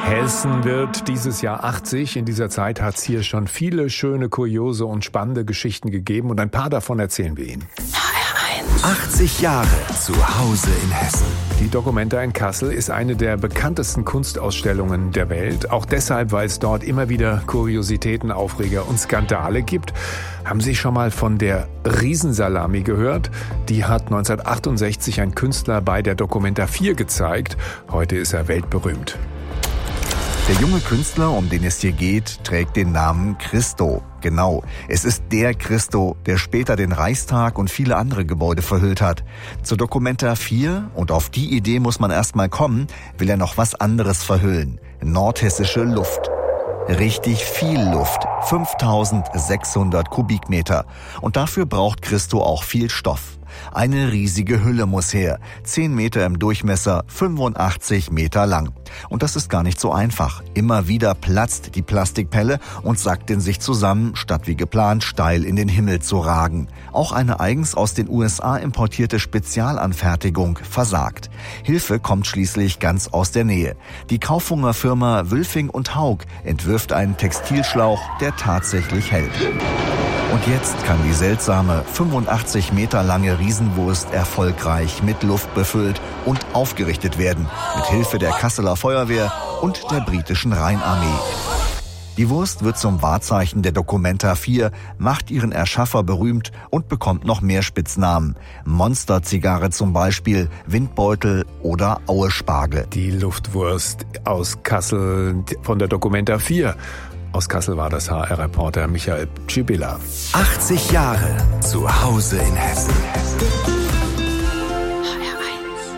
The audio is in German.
Hessen wird dieses Jahr 80. In dieser Zeit hat es hier schon viele schöne, kuriose und spannende Geschichten gegeben. Und ein paar davon erzählen wir Ihnen. 80 Jahre zu Hause in Hessen. Die Documenta in Kassel ist eine der bekanntesten Kunstausstellungen der Welt. Auch deshalb, weil es dort immer wieder Kuriositäten, Aufreger und Skandale gibt. Haben Sie schon mal von der Riesensalami gehört? Die hat 1968 ein Künstler bei der Documenta 4 gezeigt. Heute ist er weltberühmt. Der junge Künstler, um den es hier geht, trägt den Namen Christo. Genau, es ist der Christo, der später den Reichstag und viele andere Gebäude verhüllt hat. Zur Documenta 4, und auf die Idee muss man erst mal kommen, will er noch was anderes verhüllen. Nordhessische Luft. Richtig viel Luft, 5600 Kubikmeter. Und dafür braucht Christo auch viel Stoff. Eine riesige Hülle muss her, 10 Meter im Durchmesser, 85 Meter lang. Und das ist gar nicht so einfach. Immer wieder platzt die Plastikpelle und sackt in sich zusammen, statt wie geplant steil in den Himmel zu ragen. Auch eine eigens aus den USA importierte Spezialanfertigung versagt. Hilfe kommt schließlich ganz aus der Nähe. Die Kaufhunger Firma Wülfing & Haug entwirft einen Textilschlauch, der tatsächlich hält. Und jetzt kann die seltsame, 85 Meter lange Riesenwurst erfolgreich mit Luft befüllt und aufgerichtet werden, mit Hilfe der Kasseler Feuerwehr und der britischen Rheinarmee. Die Wurst wird zum Wahrzeichen der Documenta 4, macht ihren Erschaffer berühmt und bekommt noch mehr Spitznamen. Monsterzigarre zum Beispiel, Windbeutel oder Aue-Spargel. Die Luftwurst aus Kassel von der Documenta 4. Aus Kassel war das HR-Reporter Michael Tschibilla. 80 Jahre zu Hause in Hessen.